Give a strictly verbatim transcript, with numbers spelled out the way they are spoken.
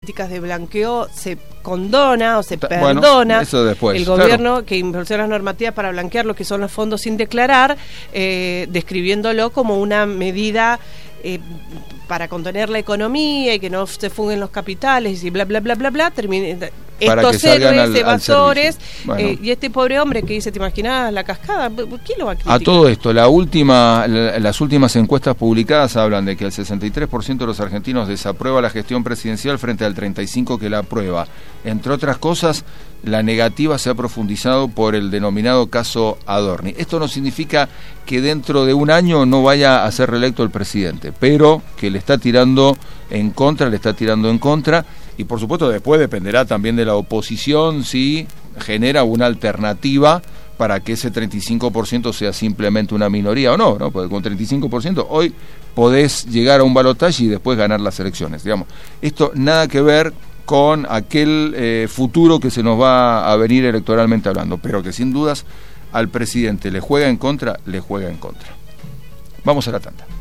políticas de blanqueo se condona o se bueno, perdona eso después, el gobierno claro. que impulsó las normativas para blanquear lo que son los fondos sin declarar, eh, describiéndolo como una medida eh, para contener la economía y que no se fuguen los capitales y bla bla bla bla bla, termine, estos héroes, evasores, bueno. eh, y este pobre hombre que dice, ¿te imaginas la cascada? ¿Quién lo va a criticar? A todo esto, la última, la, las últimas encuestas publicadas hablan de que el sesenta y tres por ciento de los argentinos desaprueba la gestión presidencial frente al treinta y cinco por ciento que la aprueba. Entre otras cosas, la negativa se ha profundizado por el denominado caso Adorni. Esto no significa que dentro de un año no vaya a ser reelecto el presidente, pero que le está tirando en contra, le está tirando en contra, y por supuesto después dependerá también de la oposición si genera una alternativa para que ese treinta y cinco por ciento sea simplemente una minoría o no, ¿no? Porque con treinta y cinco por ciento hoy podés llegar a un balotaje y después ganar las elecciones, digamos. Esto nada que ver con aquel eh, futuro que se nos va a venir electoralmente hablando, pero que sin dudas al presidente le juega en contra, le juega en contra. Vamos a la tanda.